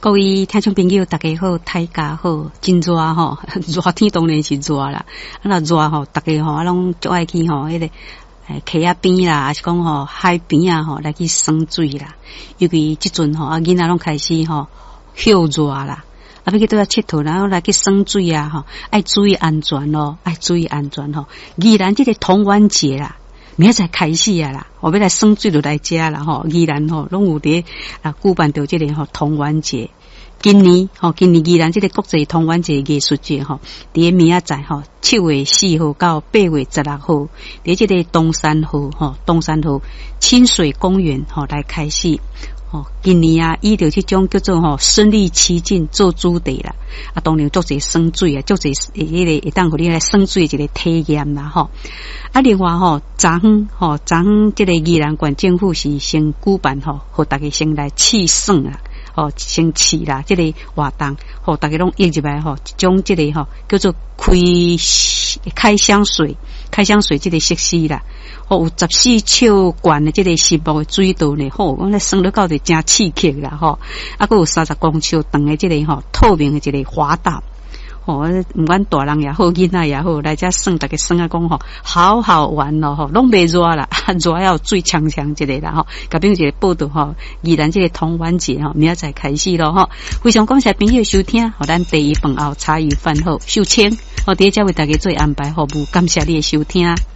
各位听众朋友，大家好，大家好，真热吼，热天当然是热啦。那热吼，大家吼拢最爱去吼，迄个溪仔边啦，还是讲吼海边啊吼来去耍水啦。尤其即阵吼，囡仔拢开始吼休热啦，要去倒来佚佗，然后来去耍水啊吼，爱注意安全咯，爱注意安全吼。宜兰这个童玩节啦。明仔载开始啊啦，我要来耍水就来遮啦吼，宜兰吼拢有伫举办着这个吼童玩节。今年宜兰这个国际童玩节艺术节吼，伫明仔载吼7月4号到8月16号，伫这个东山河清水公园吼来开始。今年啊，以着这种叫做身临其境做主题啦，当然做者耍水啊，做者迄个会当互你来耍水的一个体验啦吼。另外昨昏这个宜兰县政府是先举办互大家先来试耍啦，先试啦，这个活动大家拢约入来一种这个叫做开箱水这个设施啦。有14尺悬的这个实木的水道呢，我们耍了到就真刺激啦吼。还有30公尺长的这个透明的这个滑道，不管大人也好，囡仔也好，来遮耍，大家耍啊讲好好玩咯拢袂热啦，热要水呛一个啦甲朋友一个报道宜兰这个童玩节明仔载开始咯非常感谢朋友收听，互咱第一饭后茶余饭后秀清，伫遮为大家做安排服务，感谢你的收听。